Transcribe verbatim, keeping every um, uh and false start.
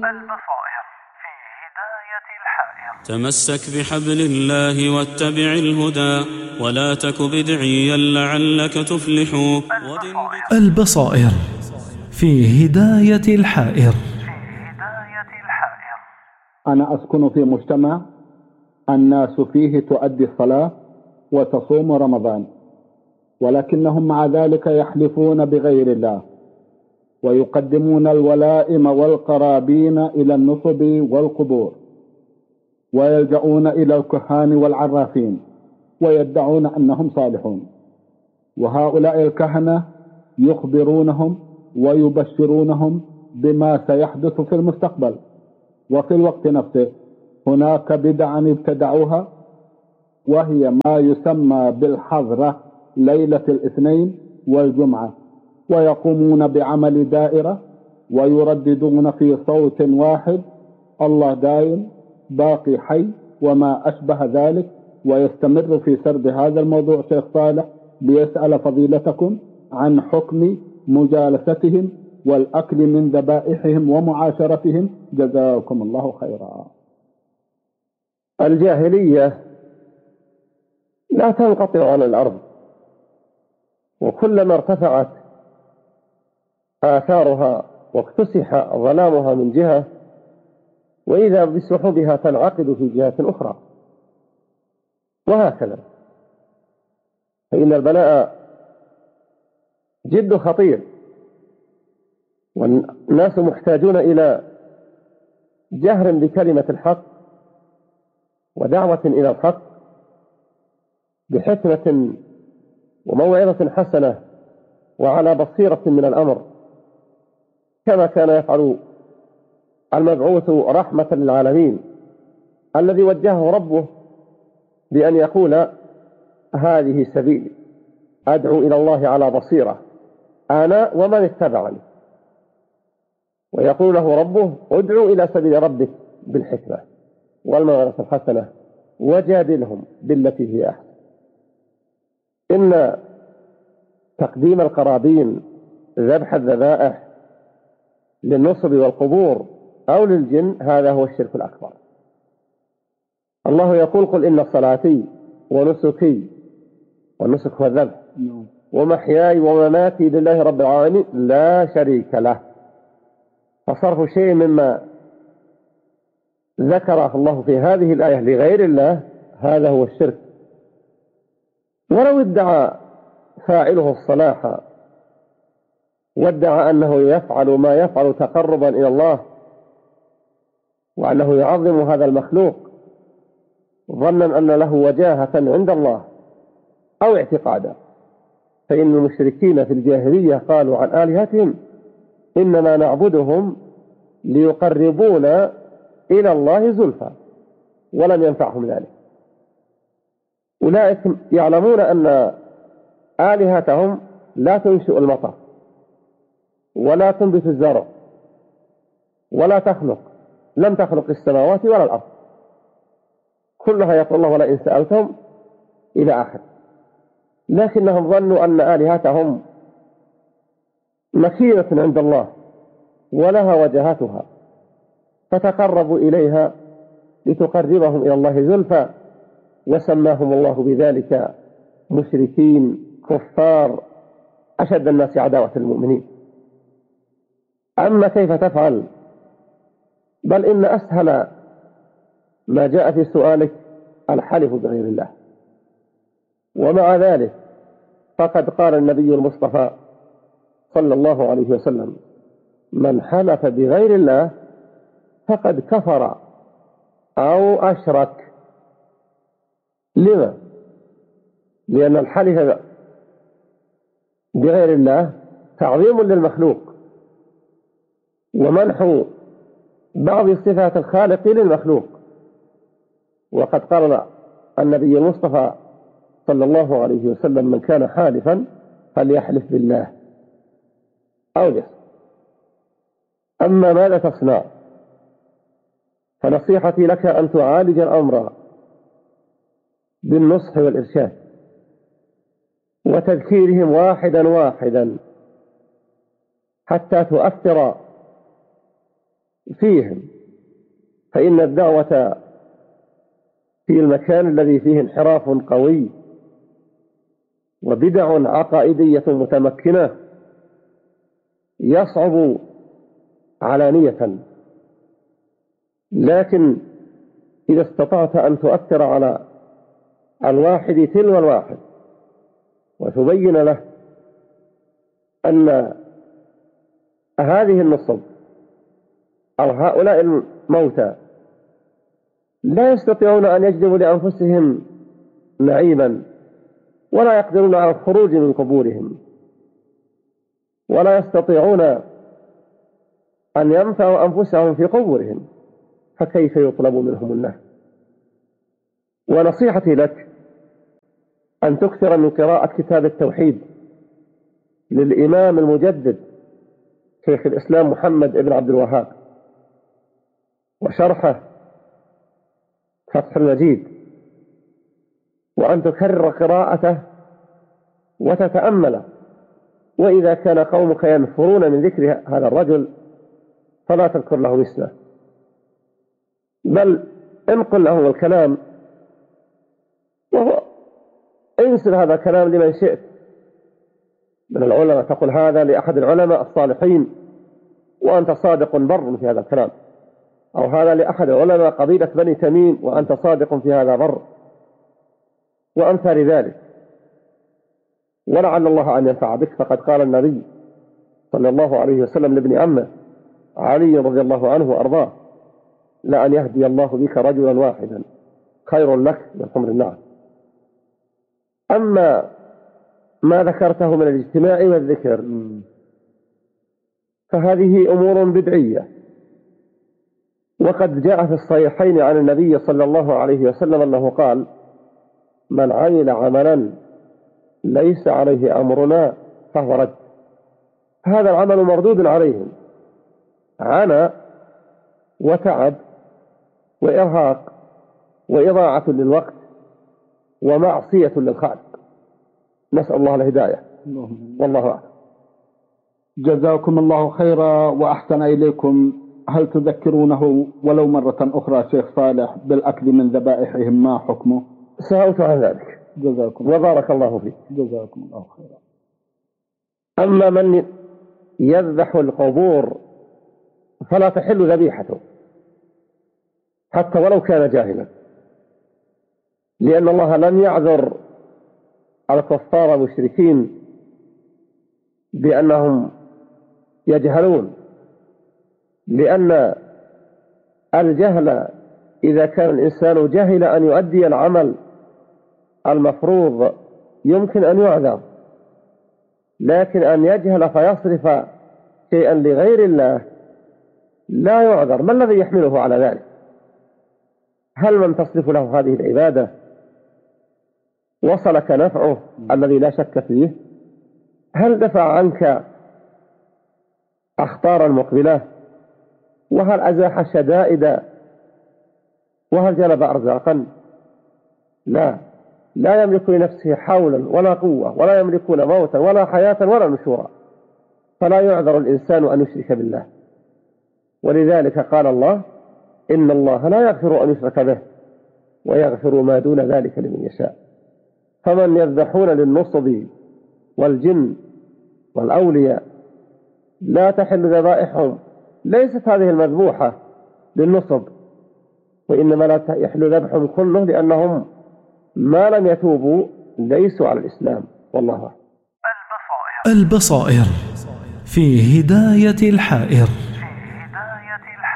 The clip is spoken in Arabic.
البصائر في هداية الحائر. تمسك بحبل الله واتبع الهدى ولا تك بدعيا لعلك تفلح. البصائر في هداية الحائر. في هداية الحائر. أنا أسكن في مجتمع الناس فيه تؤدي الصلاة وتصوم رمضان، ولكنهم مع ذلك يحلفون بغير الله ويقدمون الولائم والقرابين إلى النصب والقبور، ويلجؤون إلى الكهان والعرافين ويدعون أنهم صالحون. وهؤلاء الكهنة يخبرونهم ويبشرونهم بما سيحدث في المستقبل، وفي الوقت نفسه هناك بدعا ابتدعوها وهي ما يسمى بالحضرة ليلة الاثنين والجمعة، ويقومون بعمل دائرة ويرددون في صوت واحد الله دايم باقي حي وما أشبه ذلك. ويستمر في سرد هذا الموضوع شيخ صالح ليسأل فضيلتكم عن حكم مجالستهم والأكل من ذبائحهم ومعاشرتهم، جزاكم الله خيرا. الجاهلية لا تنقطع عن الأرض، وكلما ارتفعت آثارها واكتسح ظلامها من جهة وإذا بسحبها تنعقد في جهة أخرى، وهكذا. فإن البلاء جد خطير، والناس محتاجون إلى جهر بكلمة الحق ودعوة إلى الحق بحكمة وموعظة حسنة وعلى بصيرة من الأمر، كما كان يفعل المبعوث رحمة للعالمين الذي وجهه ربه بأن يقول هذه سبيلي أدعو إلى الله على بصيرة أنا ومن اتبعني، ويقول له ربه ادعو إلى سبيل ربك بالحكمة والموعظة الحسنة وجادلهم بالتي هي أحسن. إن تقديم القرابين ذبح الذبائح للنصب والقبور أو للجن هذا هو الشرك الأكبر. الله يقول قل إن صلاتي ونسكي، والنسك هو الذبح، ومحياي ومماتي لله رب العالمين لا شريك له. فصرف شيء مما ذكره الله في هذه الآية لغير الله هذا هو الشرك. ولو ادعى فاعله الصلاح وادعى أنه يفعل ما يفعل تقربا إلى الله وأنه يعظم هذا المخلوق ظنا أن له وجاهة عند الله أو اعتقادا، فإن المشركين في الجاهلية قالوا عن آلهتهم إنما نعبدهم ليقربونا إلى الله زلفى، ولم ينفعهم ذلك. أولئك يعلمون أن آلهتهم لا تنشئ المطر ولا تنبت الزرع ولا تخلق، لم تخلق السماوات ولا الأرض، كلها يقول الله ولئن سألتهم إلى آخر. لكنهم ظنوا أن آلهتهم مكينة عند الله ولها وجهتها، فتقربوا إليها لتقربهم إلى الله زلفى، وسماهم الله بذلك مشركين كفار أشد الناس عداوة المؤمنين. أما كيف تفعل؟ بل إن أسهل ما جاء في سؤالك الحلف بغير الله، ومع ذلك فقد قال النبي المصطفى صلى الله عليه وسلم من حلف بغير الله فقد كفر أو أشرك. لما؟ لأن الحلف بغير الله تعظيم للمخلوق ومنح بعض صفات الخالق للمخلوق، وقد قال النبي المصطفى صلى الله عليه وسلم من كان حالفا فليحلف بالله أو ليصمت. أما ماذا تصنع؟ فنصيحتي لك أن تعالج الأمر بالنصح والإرشاد وتذكيرهم واحدا واحدا حتى تؤثر فيهم، فإن الدعوة في المكان الذي فيه انحراف قوي وبدع عقائدية متمكنة يصعب علانية، لكن إذا استطعت أن تؤثر على الواحد تلو الواحد وتبين له أن هذه النصب أو هؤلاء الموتى لا يستطيعون أن يجلبوا لأنفسهم نعيما، ولا يقدرون على الخروج من قبورهم، ولا يستطيعون أن ينفعوا أنفسهم في قبورهم، فكيف يطلب منهم النهي؟ ونصيحتي لك أن تكثر من قراءة كتاب التوحيد للإمام المجدد شيخ الإسلام محمد بن عبد الوهاب، وشرحه فتح المجيد، وأن تكرر قراءته وتتأمل، وإذا كان قومك ينفرون من ذكر هذا الرجل فلا تذكر له اسمه، بل انقل له الكلام، وهو انسل هذا الكلام لمن شئت من العلماء، تقول هذا لأحد العلماء الصالحين وأنت صادق بر في هذا الكلام، أو هذا لأحد العلماء قبيلة بني تميم وأنت صادق في هذا بر، وأمثال ذلك، ولعل الله أن ينفع بك. فقد قال النبي صلى الله عليه وسلم لابن عمه علي رضي الله عنه وأرضاه: لأن يهدي الله بك رجلا واحدا خير لك من حمر النعم. أما ما ذكرته من الاجتماع والذكر فهذه أمور بدعية، وقد جاء في الصحيحين عن النبي صلى الله عليه وسلم أنه قال: من عمل عملا ليس عليه أمرنا فهو رد. هذا العمل مردود عليهم، عانى وتعب وإرهاق وإضاعة للوقت ومعصية للخالق. نسأل الله الهداية، والله أعلم. جزاكم الله خيرا وأحسن إليكم. هل تذكرونه ولو مرة أخرى شيخ صالح بالأكل من ذبائحهم ما حكمه؟ سألت عن ذلك. جزاكم وبارك الله فيك. جزاكم الله خيرا. أما من يذبح القبور فلا تحل ذبيحته حتى ولو كان جاهلا، لأن الله لم يعذر الكفار المشركين بأنهم يجهلون، لأن الجهل إذا كان الإنسان جهل أن يؤدي العمل المفروض يمكن أن يعذر، لكن أن يجهل فيصرف شيئا لغير الله لا يعذر. ما الذي يحمله على ذلك؟ هل من تصرف له هذه العبادة وصلك نفعه الذي لا شك فيه؟ هل دفع عنك أخطار المقبلة؟ وهل أزاح شدائد؟ وهل جلب أرزاقا؟ لا، لا يملك لنفسه حولا ولا قوة، ولا يملكون موتا ولا حياة ولا نشورا، فلا يعذر الإنسان أن يشرك بالله. ولذلك قال الله: إن الله لا يغفر أن يشرك به ويغفر ما دون ذلك لمن يشاء. فمن يذبحون للنصب والجن والأولياء لا تحل ذبائحهم. ليست هذه المذبوحة للنصب، وإنما لا يحل ذبحهم كله، لأنهم ما لم يتوبوا ليسوا على الإسلام. والله أعلم. البصائر في هداية الحائر.